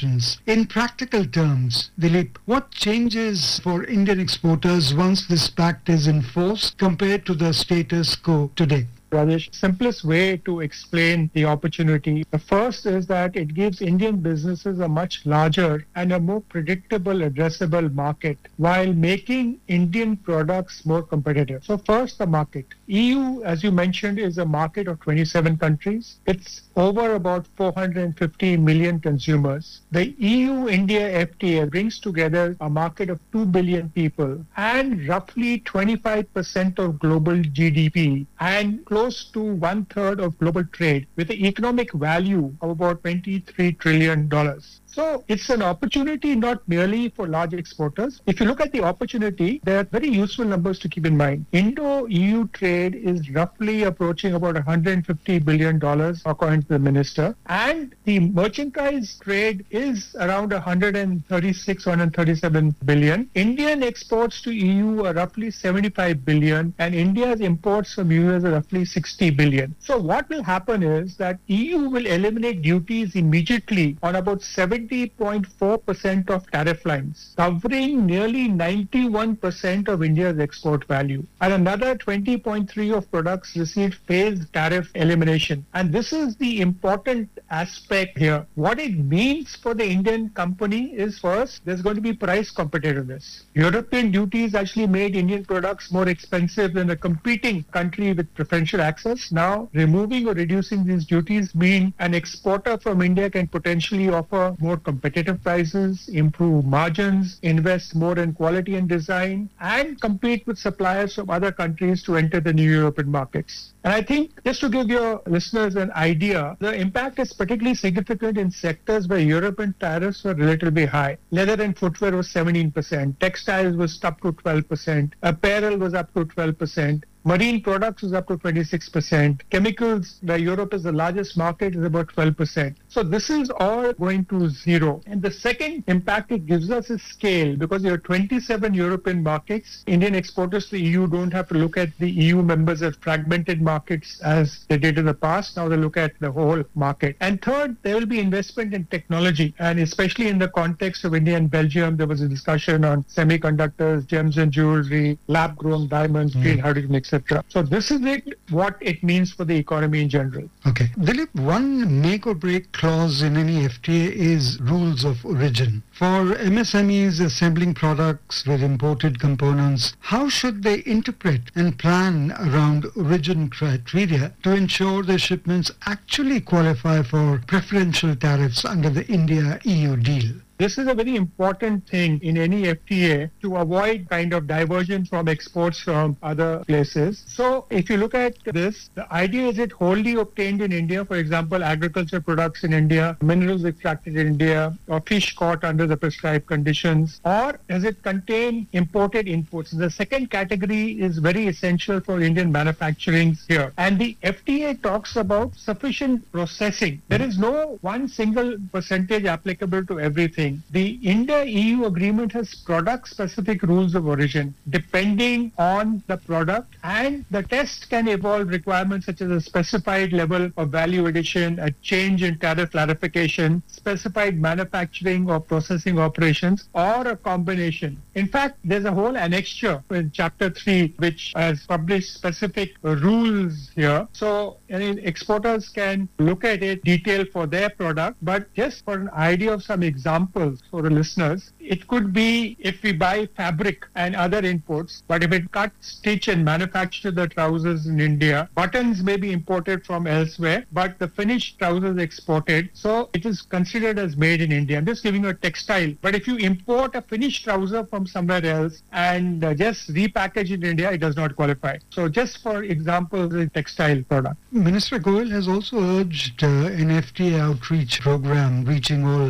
conditions. In practical terms, Dilip, what changes for Indian exporters once this pact is enforced compared to the status quo today? Rajesh, simplest way to explain the opportunity. The first is that it gives Indian businesses a much larger and a more predictable addressable market while making Indian products more competitive. So first, the market. EU, as you mentioned, is a market of 27 countries. It's over about 450 million consumers. The EU-India FTA brings together a market of 2 billion people and roughly 25% of global GDP and close to 1/3 of global trade with an economic value of about $23 trillion. So it's an opportunity not merely for large exporters. If you look at the opportunity, there are very useful numbers to keep in mind. Indo-EU trade is roughly approaching about $150 billion, according to the minister. And the merchandise trade is around 136, 137 billion. Indian exports to EU are roughly 75 billion and India's imports from US are roughly 60 billion. So what will happen is that EU will eliminate duties immediately on about 70.4% of tariff lines, covering nearly 91% of India's export value. And another 20.3% of products received phased tariff elimination. And this is the important aspect here. What it means for the Indian company is first, there's going to be price competitiveness. European duties actually made Indian products more expensive than a competing country with preferential access. Now, removing or reducing these duties mean an exporter from India can potentially offer more competitive prices, improve margins, invest more in quality and design, and compete with suppliers from other countries to enter the new European markets. And I think, just to give your listeners an idea, the impact is particularly significant in sectors where European tariffs were relatively high. Leather and footwear was 17%, textiles was up to 12%, apparel was up to 12%, marine products is up to 26%. Chemicals, where Europe is the largest market, is about 12%. So this is all going to zero. And the second impact it gives us is scale, because there are 27 European markets. Indian exporters to the EU don't have to look at the EU members as fragmented markets as they did in the past. Now they look at the whole market. And third, there will be investment in technology. And especially in the context of India and Belgium, there was a discussion on semiconductors, gems and jewelry, lab-grown diamonds, green hydrogen, etc. So this is what it means for the economy in general. Okay. Dilip, one make or break clause in any FTA is rules of origin. For MSMEs assembling products with imported components, how should they interpret and plan around origin criteria to ensure their shipments actually qualify for preferential tariffs under the India-EU deal? This is a very important thing in any FTA to avoid kind of diversion from exports from other places. So if you look at this, the idea is it wholly obtained in India, for example, agriculture products in India, minerals extracted in India, or fish caught under the prescribed conditions, or does it contain imported inputs? The second category is very essential for Indian manufacturing here. And the FTA talks about sufficient processing. There is no one single percentage applicable to everything. The India-EU agreement has product-specific rules of origin depending on the product, and the test can involve requirements such as a specified level of value addition, a change in tariff clarification, specified manufacturing or processing operations, or a combination. In fact, there's a whole annexure in Chapter 3 which has published specific rules here. So exporters can look at it detailed for their product, but just for an idea of some examples for the listeners, it could be if we buy fabric and other inputs, but if it cuts, stitch and manufacture the trousers in India, buttons may be imported from elsewhere, but the finished trousers exported, so it is considered as made in India. I'm just giving you a textile, but if you import a finished trouser from somewhere else and just repackage it in India, it does not qualify. So just for example, the textile product. Minister Goyal has also urged an FTA outreach program reaching all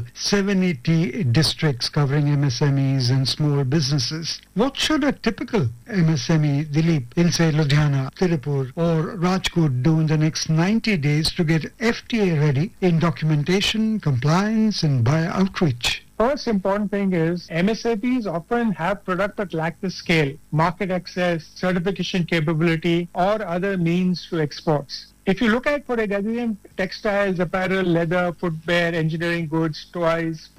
780 districts covering MSMEs and small businesses. What should a typical MSME, Dilip, in say Ludhiana, Tirupur or Rajkot do in the next 90 days to get FTA ready in documentation, compliance and buyer outreach? First important thing is MSMEs often have product that lack the scale, market access, certification capability or other means to exports. If you look at, for example, textiles, apparel, leather, footwear, engineering goods, toys,